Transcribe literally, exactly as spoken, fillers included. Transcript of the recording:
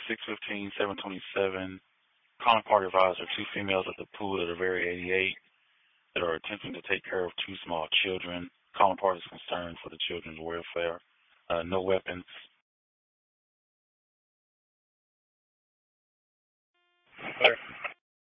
six fifteen, seven twenty-seven. Calling party advisor, two females at the pool at a very eighty-eight that are attempting to take care of two small children. Calling party is concerned for the children's welfare. Uh, no weapons.